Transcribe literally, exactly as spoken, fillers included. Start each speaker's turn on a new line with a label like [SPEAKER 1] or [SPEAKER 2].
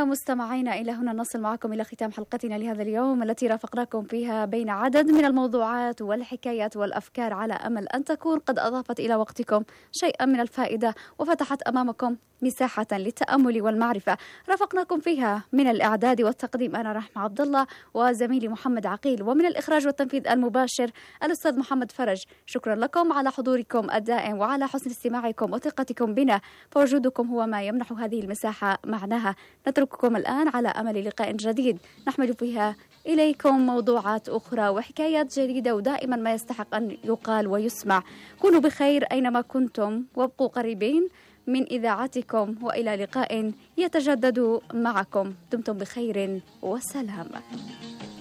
[SPEAKER 1] مستمعينا، إلى هنا نصل معكم إلى ختام حلقتنا لهذا اليوم، التي رافقناكم فيها بين عدد من الموضوعات والحكايات والأفكار، على أمل أن تكون قد أضافت إلى وقتكم شيئا من الفائدة وفتحت أمامكم مساحة للتأمل والمعرفة. رافقناكم فيها من الإعداد والتقديم أنا رحمة عبد الله وزميلي محمد عقيل، ومن الإخراج والتنفيذ المباشر الأستاذ محمد فرج. شكرا لكم على حضوركم الدائم وعلى حسن استماعكم وثقتكم بنا، فوجودكم هو ما يمنح هذه المساحة معناها. نترككم الآن على أمل لقاء جديد نحمل فيها إليكم موضوعات أخرى وحكايات جديدة، ودائما ما يستحق أن يقال ويسمع. كونوا بخير أينما كنتم وابقوا قريبين من إذاعتكم، وإلى لقاء يتجدد معكم. دمتم بخير وسلام.